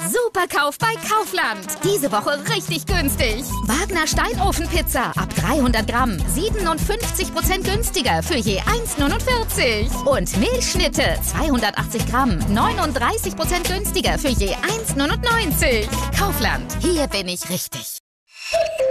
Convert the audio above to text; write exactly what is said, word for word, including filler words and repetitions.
Superkauf bei Kaufland. Diese Woche richtig günstig. Wagner Steinofenpizza ab dreihundert Gramm. siebenundfünfzig Prozent günstiger für je eins neunundvierzig. Und Milchschnitte zweihundertachtzig Gramm. neununddreißig Prozent günstiger für je eins neunundneunzig. Kaufland. Hier bin ich richtig.